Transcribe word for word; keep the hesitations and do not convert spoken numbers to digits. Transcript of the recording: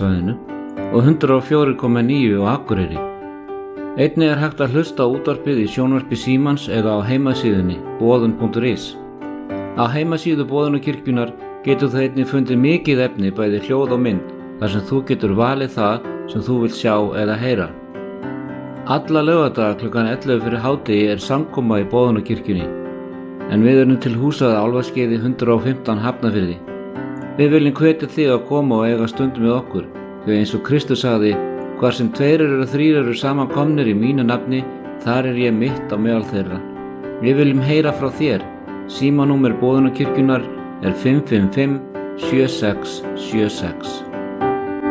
höfuðborgarsvæðinu og hundrað og fjögur komma níu á Akureyri. Einnig er hægt að hlusta á útvarpið í sjónvarpi Símans eða á heimasíðunni boðun punktur is. Á heimasíðu Boðunarkirkjunnar getur þú einnig fundið mikið efni bæði hljóð og mynd þar sem þú getur valið það sem þú vilt sjá eða heyra. Alla laugardaga klukkan ellefu fyrir hádegi er samkoma í Boðunarkirkjunni, en við erum til húsað Álfaskeiði hundrað og fimmtán Hafnarfirði. Við viljum hvetja þig að koma og eiga stund með okkur, því eins og Kristur sagði, hvar sem tveir eru þrír eru saman komnir í mínu nafni, þar er ég mitt á meðal þeirra. Við viljum heyra frá þér. Símanúmer Boðunarkirkjunnar er fimm fimm fimm sjö sex sjö sex.